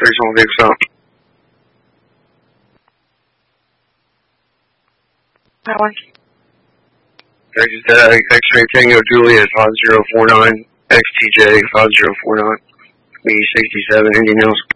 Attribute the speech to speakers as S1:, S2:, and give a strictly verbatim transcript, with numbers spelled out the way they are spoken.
S1: thirty-one Big Stop.
S2: That one.
S1: Exit uh, X-ray Tango Juliet five zero four nine, X T J five zero four nine, me sixty-seven, Indian Hills.